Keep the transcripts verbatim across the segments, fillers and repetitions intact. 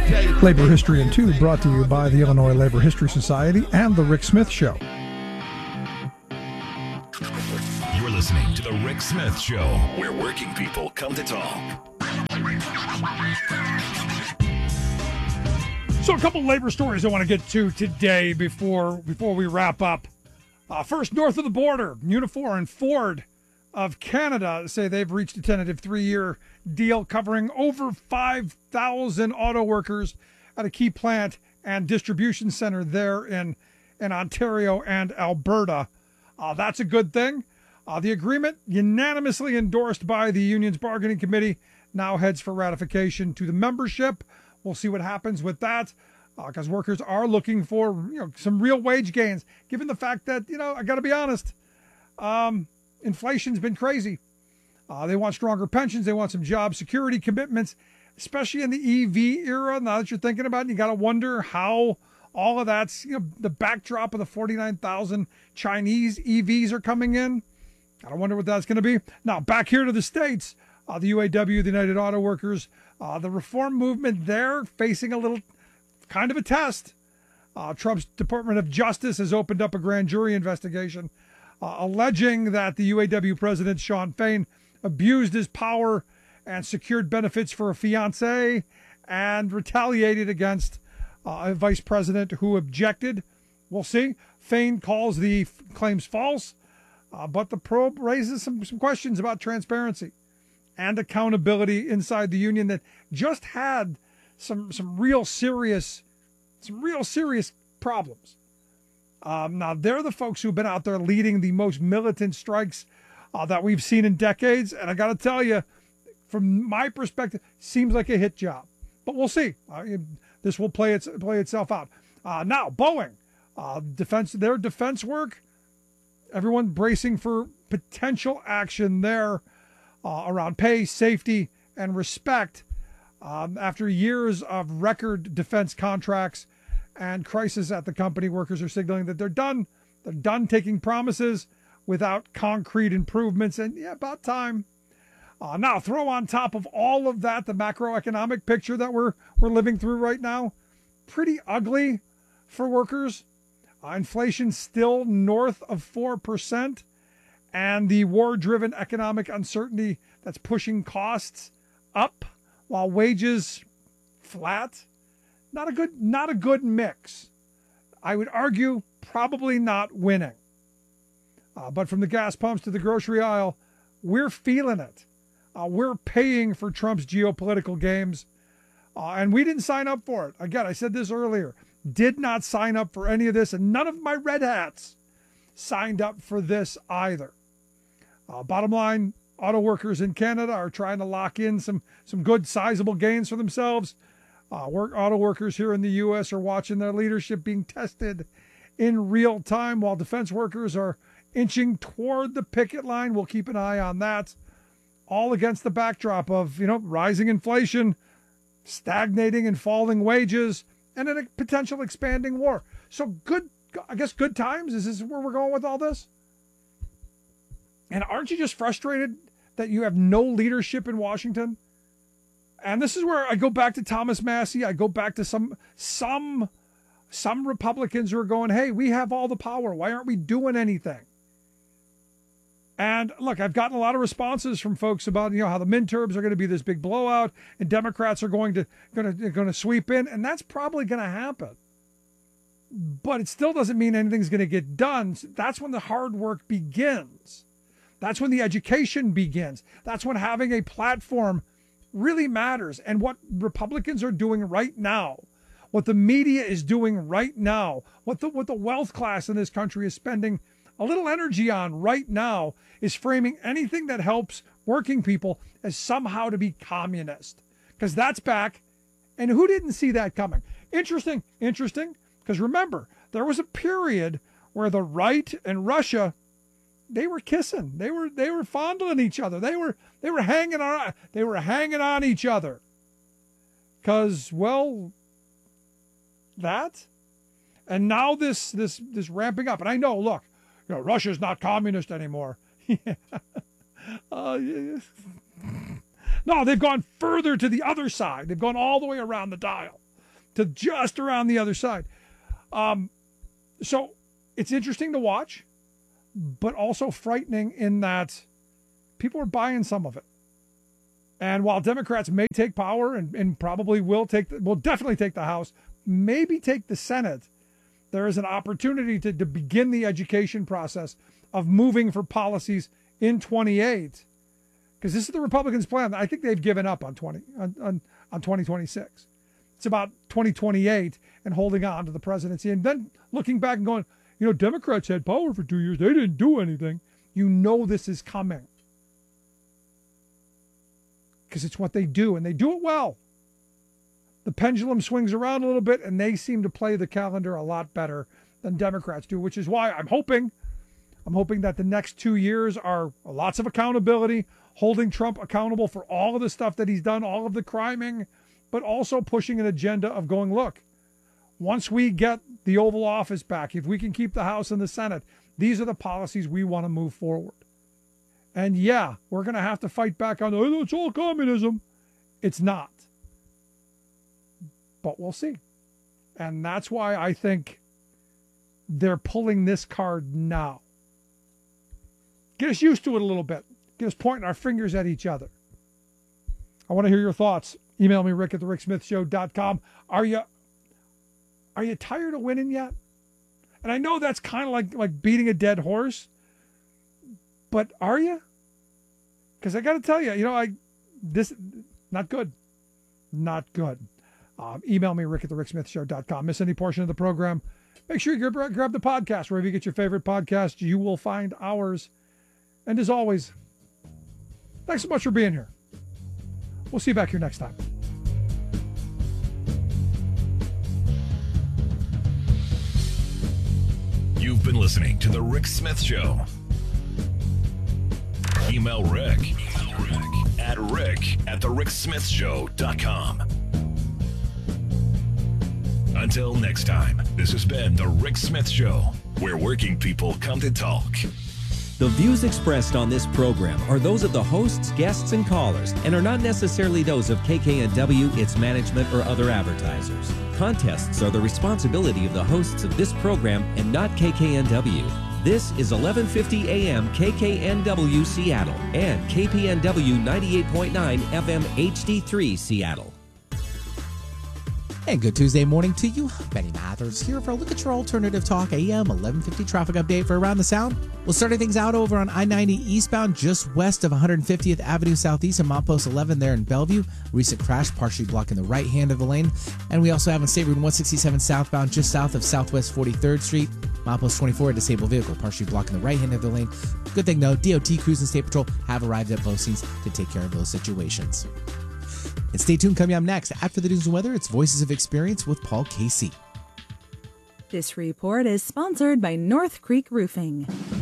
Labor History in Two, brought to you by the Illinois Labor History Society and The Rick Smith Show. You're listening to The Rick Smith Show, where working people come to talk. So a couple labor stories I want to get to today before before we wrap up. Uh, first, north of the border, Unifor and Ford of Canada say they've reached a tentative three-year deal covering over five thousand auto workers at a key plant and distribution center there in, in Ontario and Alberta. Uh, that's a good thing. Uh, the agreement, unanimously endorsed by the union's bargaining committee, now heads for ratification to the membership. We'll see what happens with that, because uh, workers are looking for, you know, some real wage gains, given the fact that, you know, I got to be honest, um, inflation's been crazy. Uh, they want stronger pensions. They want some job security commitments, especially in the E V era. Now that you're thinking about it, you got to wonder how all of that's, you know, the backdrop of the forty-nine thousand Chinese E Vs are coming in. I wonder what that's going to be. Now, back here to the States, uh, the U A W, the United Auto Workers, uh, the reform movement there facing a little kind of a test. Uh, Trump's Department of Justice has opened up a grand jury investigation uh, alleging that the U A W president, Shawn Fain, abused his power and secured benefits for a fiancée and retaliated against uh, a vice president who objected. We'll see. Fain calls the f- claims false, uh, but the probe raises some, some questions about transparency and accountability inside the union that just had some some real serious some real serious problems. Um, now, they're the folks who've been out there leading the most militant strikes uh, that we've seen in decades. And I got to tell you, from my perspective, seems like a hit job. But we'll see. Uh, this will play its play itself out. Uh, now, Boeing, uh, defense, their defense work, everyone bracing for potential action there uh, around pay, safety, and respect. Um, after years of record defense contracts and crisis at the company, workers are signaling that they're done. They're done taking promises without concrete improvements. And yeah, about time. Uh, now, throw on top of all of that the macroeconomic picture that we're we're living through right now. Pretty ugly for workers. Uh, inflation still north of four percent. And the war-driven economic uncertainty that's pushing costs up while wages flat. Not a good, not a good mix. I would argue probably not winning. Uh, but from the gas pumps to the grocery aisle, we're feeling it. Uh, we're paying for Trump's geopolitical games. Uh, and we didn't sign up for it. Again, I said this earlier. Did not sign up for any of this. And none of my red hats signed up for this either. Uh, bottom line, auto workers in Canada are trying to lock in some, some good sizable gains for themselves. Uh, work, auto workers here in the U S are watching their leadership being tested in real time while defense workers are inching toward the picket line. We'll keep an eye on that. All against the backdrop of, you know, rising inflation, stagnating and falling wages, and a potential expanding war. So good, I guess good times. Is this where we're going with all this? And aren't you just frustrated that you have no leadership in Washington? And this is where I go back to Thomas Massie. I go back to some some some Republicans who are going, hey, we have all the power. Why aren't we doing anything? And look, I've gotten a lot of responses from folks about, you know, how the midterms are going to be this big blowout and Democrats are going to going to going to sweep in, and that's probably going to happen. But it still doesn't mean anything's going to get done. That's when the hard work begins. That's when the education begins. That's when having a platform really matters. And what Republicans are doing right now, what the media is doing right now, what the what the wealth class in this country is spending a little energy on right now is framing anything that helps working people as somehow to be communist. Because that's back. And who didn't see that coming? Interesting, interesting. Because remember, there was a period where the right and Russia, they were kissing. They were they were fondling each other. They were they were hanging on they were hanging on each other. Cause well that. And now this this this ramping up. And I know, look, you know, Russia's not communist anymore. yeah. uh, yeah. No, they've gone further to the other side. They've gone all the way around the dial. to just around the other side. Um, so it's interesting to watch, but also frightening in that people are buying some of it. And while Democrats may take power and, and probably will take, the, will definitely take the House, maybe take the Senate, there is an opportunity to, to begin the education process of moving for policies in twenty-eight, because this is the Republicans' plan. I think they've given up on twenty on, on, on twenty twenty-six. It's about twenty twenty-eight and holding on to the presidency, and then looking back and going, you know, Democrats had power for two years. They didn't do anything. You know this is coming, because it's what they do, and they do it well. The pendulum swings around a little bit, and they seem to play the calendar a lot better than Democrats do, which is why I'm hoping, I'm hoping that the next two years are lots of accountability, holding Trump accountable for all of the stuff that he's done, all of the criming, but also pushing an agenda of going, look, once we get the Oval Office back, if we can keep the House and the Senate, these are the policies we want to move forward. And yeah, we're going to have to fight back on, oh, it's all communism. It's not. But we'll see. And that's why I think they're pulling this card now. Get us used to it a little bit. Get us pointing our fingers at each other. I want to hear your thoughts. Email me, Rick at the rick smith show dot com. Are you, are you tired of winning yet? And I know that's kind of like, like beating a dead horse. But are you? Because I got to tell you, you know, I this not good. Not good. Um, email me, Rick at the rick smith show dot com. Miss any portion of the program, make sure you grab, grab the podcast. Wherever you get your favorite podcast, you will find ours. And as always, thanks so much for being here. We'll see you back here next time. You've been listening to The Rick Smith Show. Email Rick, Email Rick at rick at the rick smith show dot com. Until next time, this has been The Rick Smith Show, where working people come to talk. The views expressed on this program are those of the hosts, guests, and callers, and are not necessarily those of K K N W, its management, or other advertisers. Contests are the responsibility of the hosts of this program and not K K N W. This is eleven fifty A M K K N W Seattle and K P N W ninety-eight point nine F M H D three Seattle. And good Tuesday morning to you. Benny Mathers here for a look at your alternative talk A M eleven fifty traffic update for Around the Sound. We'll start things out over on I ninety eastbound just west of one hundred fiftieth Avenue Southeast and Montpost eleven there in Bellevue. Recent crash partially blocking the right hand of the lane. And we also have on State Route one sixty-seven southbound just south of Southwest forty-third Street. Montpost twenty-four, a disabled vehicle partially blocking the right hand of the lane. Good thing though, D O T crews and State Patrol have arrived at both scenes to take care of those situations. And stay tuned, coming up next, after the news and weather, it's Voices of Experience with Paul Casey. This report is sponsored by North Creek Roofing.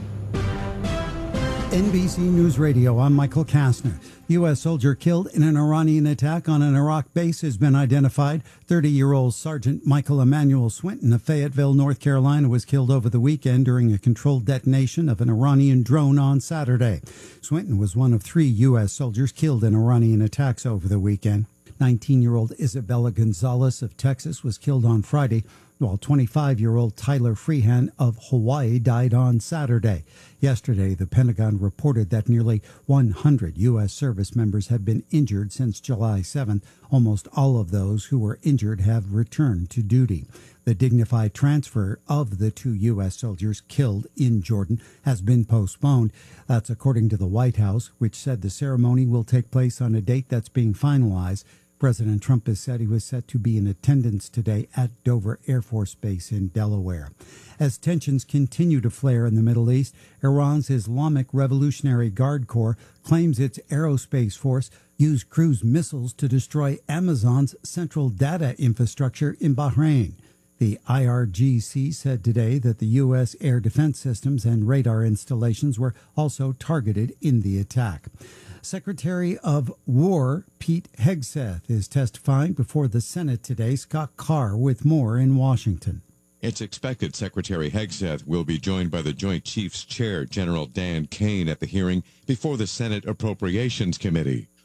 N B C News Radio, I'm Michael Kastner. U S soldier killed in an Iranian attack on an Iraq base has been identified. thirty-year-old Sergeant Michael Emmanuel Swinton of Fayetteville, North Carolina, was killed over the weekend during a controlled detonation of an Iranian drone on Saturday. Swinton was one of three U S soldiers killed in Iranian attacks over the weekend. nineteen-year-old Isabella Gonzalez of Texas was killed on Friday, while twenty-five-year-old Tyler Freehan of Hawaii died on Saturday. Yesterday, the Pentagon reported that nearly one hundred U S service members have been injured since July seventh. Almost all of those who were injured have returned to duty. The dignified transfer of the two U S soldiers killed in Jordan has been postponed. That's according to the White House, which said the ceremony will take place on a date that's being finalized. President Trump has said he was set to be in attendance today at Dover Air Force Base in Delaware. As tensions continue to flare in the Middle East, Iran's Islamic Revolutionary Guard Corps claims its aerospace force used cruise missiles to destroy Amazon's central data infrastructure in Bahrain. The I R G C said today that the U S air defense systems and radar installations were also targeted in the attack. Secretary of War Pete Hegseth is testifying before the Senate today. Scott Carr with more in Washington. It's expected Secretary Hegseth will be joined by the Joint Chiefs Chair, General Dan Kane, at the hearing before the Senate Appropriations Committee.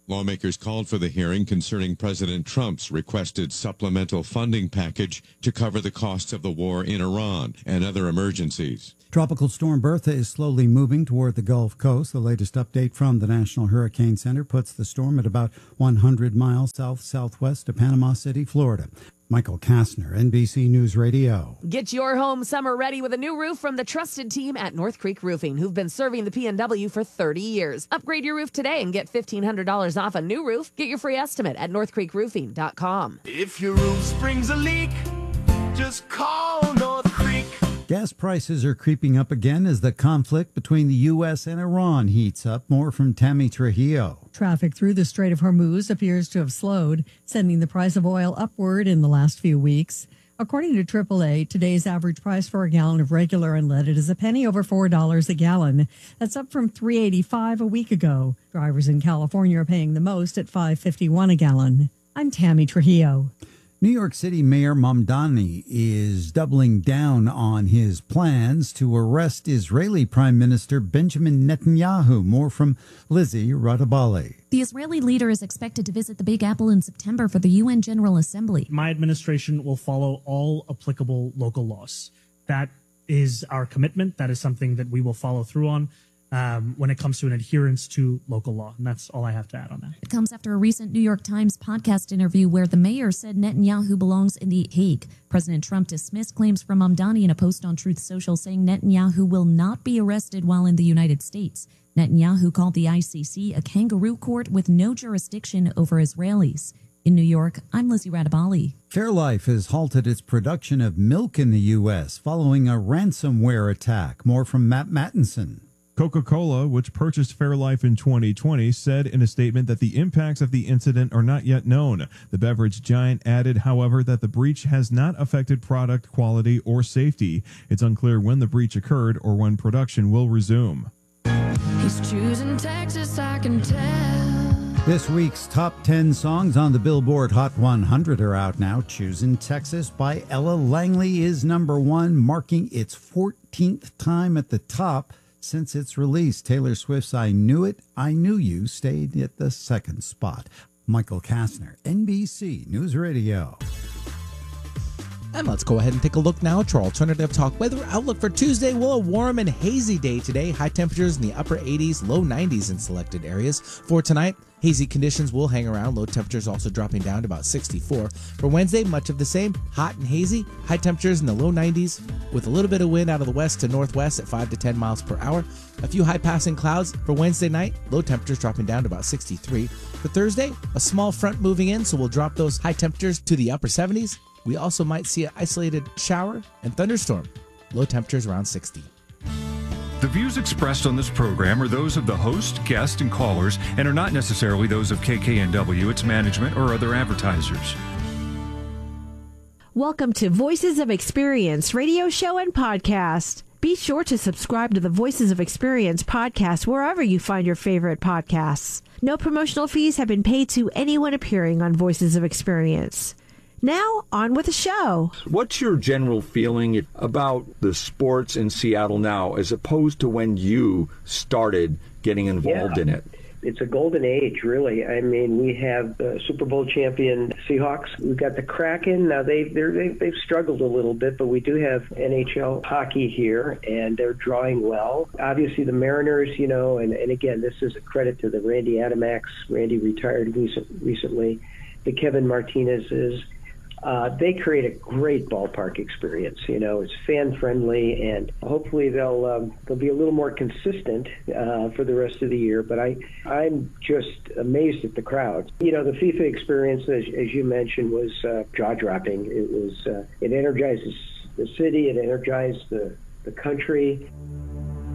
Lawmakers called for the hearing concerning President Trump's requested supplemental funding package to cover the costs of the war in Iran and other emergencies. Tropical storm Bertha is slowly moving toward the Gulf Coast. The latest update from the National Hurricane Center puts the storm at about one hundred miles south-southwest of Panama City, Florida. Michael Kastner, N B C News Radio. Get your home summer ready with a new roof from the trusted team at North Creek Roofing, who've been serving the P N W for thirty years. Upgrade your roof today and get fifteen hundred dollars off a new roof. Get your free estimate at north creek roofing dot com. If your roof springs a leak, just call North Creek. Gas prices are creeping up again as the conflict between the U S and Iran heats up. More from Tammy Trujillo. Traffic through the Strait of Hormuz appears to have slowed, sending the price of oil upward in the last few weeks. According to triple A, today's average price for a gallon of regular unleaded is a penny over four dollars a gallon. That's up from three dollars and eighty-five cents a week ago. Drivers in California are paying the most at five dollars and fifty-one cents a gallon. I'm Tammy Trujillo. New York City Mayor Mamdani is doubling down on his plans to arrest Israeli Prime Minister Benjamin Netanyahu. More from Lizzie Radabali. The Israeli leader is expected to visit the Big Apple in September for the U N General Assembly. My administration will follow all applicable local laws. That is our commitment. That is something that we will follow through on. Um, when it comes to an adherence to local law. And that's all I have to add on that. It comes after a recent New York Times podcast interview where the mayor said Netanyahu belongs in The Hague. President Trump dismissed claims from Mamdani in a post on Truth Social saying Netanyahu will not be arrested while in the United States. Netanyahu called the I C C a kangaroo court with no jurisdiction over Israelis. In New York, I'm Lizzie Radabali. Fairlife has halted its production of milk in the U S following a ransomware attack. More from Matt Mattinson. Coca-Cola, which purchased Fairlife in twenty twenty, said in a statement that the impacts of the incident are not yet known. The beverage giant added, however, that the breach has not affected product quality or safety. It's unclear when the breach occurred or when production will resume. He's choosing Texas, I can tell. This week's top ten songs on the Billboard Hot one hundred are out now. Choosing Texas by Ella Langley is number one, marking its fourteenth time at the top since its release. Taylor Swift's I Knew It, I Knew You stayed at the second spot. Michael Kastner, N B C News Radio. And let's go ahead and take a look now at our alternative talk weather outlook for Tuesday. Well, a warm and hazy day today. High temperatures in the upper eighties, low nineties in selected areas. For tonight, hazy conditions will hang around. Low temperatures also dropping down to about sixty-four. For Wednesday, much of the same. Hot and hazy. High temperatures in the low nineties with a little bit of wind out of the west to northwest at five to ten miles per hour. A few high passing clouds for Wednesday night. Low temperatures dropping down to about sixty-three. For Thursday, a small front moving in, so we'll drop those high temperatures to the upper seventies. We also might see an isolated shower and thunderstorm. Low temperatures around sixty. The views expressed on this program are those of the host, guest, and callers, and are not necessarily those of K K N W, its management, or other advertisers. Welcome to Voices of Experience radio show and podcast. Be sure to subscribe to the Voices of Experience podcast wherever you find your favorite podcasts. No promotional fees have been paid to anyone appearing on Voices of Experience. Now, on with the show. What's your general feeling about the sports in Seattle now as opposed to when you started getting involved yeah. in it? It's a golden age, really. I mean, we have the Super Bowl champion Seahawks. We've got the Kraken. Now, they've, they're, they've, they've struggled a little bit, but we do have N H L hockey here, and they're drawing well. Obviously, the Mariners, you know, and, and again, this is a credit to the Randy Adamax. Randy retired recent, recently. The Kevin Martinez's. Uh, they create a great ballpark experience. You know, it's fan-friendly, and hopefully they'll um, they'll be a little more consistent uh, for the rest of the year. But I, I'm just amazed at the crowd. You know, the FIFA experience, as, as you mentioned, was uh, jaw-dropping. It was uh, it energizes the city. It energized the, the country.